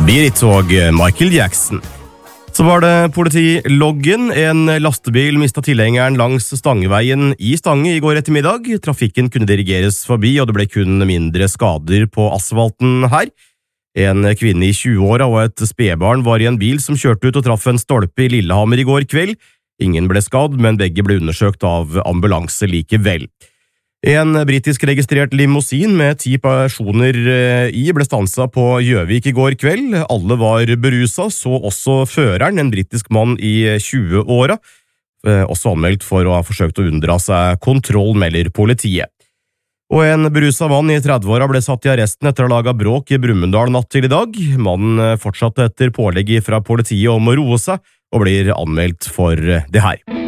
Beat og Michael Jackson. Så var det politiloggen. En lastebil mistet tilhengeren langs Stangeveien i Stange i går ettermiddag. Trafikken kunne dirigeres forbi, og det ble kun mindre skader på asfalten her. En kvinne i 20-åra og et spedbarn var i en bil som kjørte ut og traff en stolpe i Lillehammer i går kveld. Ingen ble skadd, men begge ble undersøkt av ambulanse likevel. En britisk registrert limousin med 10 personer i ble stanset på Gjøvik i går kveld. Alle var beruset, så også føreren, en britisk mann i 20-åra. Også anmeldt for å ha forsøkt å unndra seg kontroll, melder politiet. Og en beruset mann i 30-åra ble satt i arresten etter å ha laget bråk i Brumunddal natt til i dag. Mannen fortsatte etter pålegg fra politiet om å roe seg, og blir anmeldt for det her.